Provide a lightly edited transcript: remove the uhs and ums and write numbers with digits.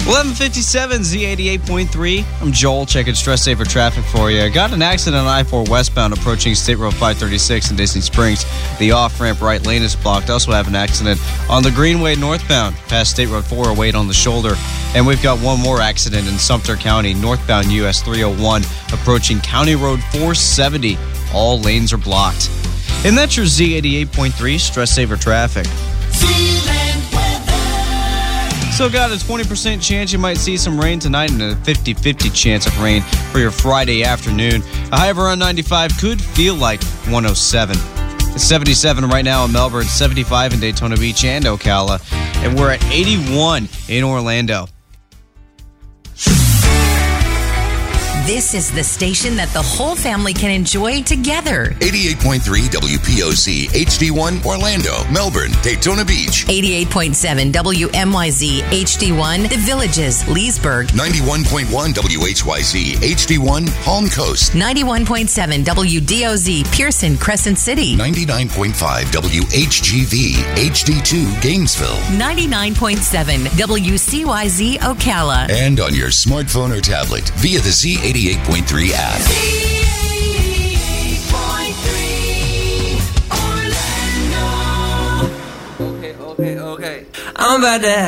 11:57 Z88.3. I'm Joel, checking Stress Saver traffic for you. Got an accident on I-4 westbound approaching State Road 536 in Disney Springs. The off-ramp right lane is blocked. Also have an accident on the Greenway northbound past State Road 408 on the shoulder. And we've got one more accident in Sumter County, northbound US 301 approaching County Road 470. All lanes are blocked. And that's your Z88.3 Stress Saver traffic. So got a 20% chance you might see some rain tonight and a 50-50 chance of rain for your Friday afternoon. A high of around 95 could feel like 107. It's 77 right now in Melbourne, 75 in Daytona Beach and Ocala, and we're at 81 in Orlando. This is the station that the whole family can enjoy together. 88.3 WPOC, HD1, Orlando, Melbourne, Daytona Beach. 88.7 WMYZ, HD1, The Villages, Leesburg. 91.1 WHYZ, HD1, Palm Coast. 91.7 WDOZ, Pearson, Crescent City. 99.5 WHGV, HD2, Gainesville. 99.7 WCYZ, Ocala. And on your smartphone or tablet via the Z88.3 app. Okay. I'm about to